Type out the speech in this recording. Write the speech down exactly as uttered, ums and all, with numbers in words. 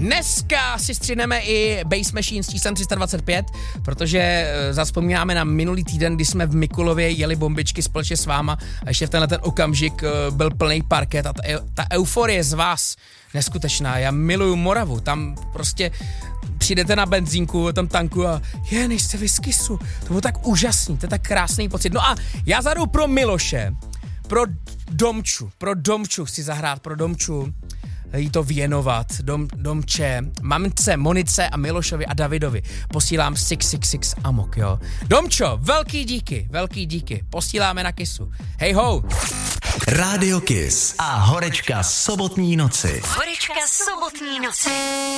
Dneska si střihneme i Bass Machine s číslem tři sta dvacet pět, protože zazpomínáme na minulý týden, kdy jsme v Mikulově jeli bombičky společně s váma a ještě v tenhle ten okamžik byl plný parket a ta, ta euforie z vás neskutečná. Já miluju Moravu, tam prostě přijdete na benzínku, tam tanku a je, nejste vy z Kissu. To bylo tak úžasný, to je tak krásný pocit. No a já zadu pro Miloše, pro Domču, pro Domču chci zahrát, pro Domču jí to věnovat, Dom, Domče, mamce, Monice a Milošovi a Davidovi. Posílám šest set šedesát šest amok, jo. Domčo, velký díky, velký díky. Posíláme na Kissu. Hej ho! Rádio Kiss a horečka sobotní noci. Horečka sobotní noci.